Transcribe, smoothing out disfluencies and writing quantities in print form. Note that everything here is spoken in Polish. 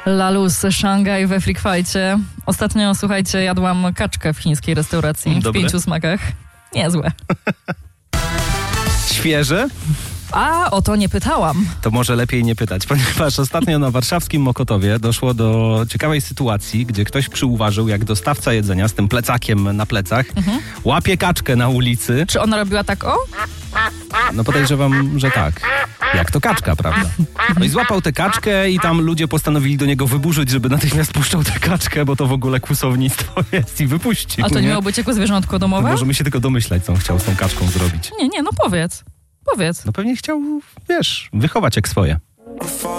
Lalus, Szangaj we Freak Fightcie. Ostatnio, słuchajcie, jadłam kaczkę w chińskiej restauracji w 5 smakach. Niezłe. Świeże? A o to nie pytałam. To może lepiej nie pytać, ponieważ ostatnio na warszawskim Mokotowie doszło do ciekawej sytuacji, gdzie ktoś przyuważył, jak dostawca jedzenia z tym plecakiem na plecach łapie kaczkę na ulicy. Czy ona robiła tak o? No podejrzewam, że tak. Jak to kaczka, prawda? No i złapał tę kaczkę i tam ludzie postanowili do niego wyburzyć, żeby natychmiast puszczał tę kaczkę, bo to w ogóle kłusownictwo jest i wypuścił. A to nie miało być jako zwierzątko domowe? No możemy się tylko domyślać, co on chciał z tą kaczką zrobić. Nie, no powiedz. No pewnie chciał, wiesz, wychować jak swoje.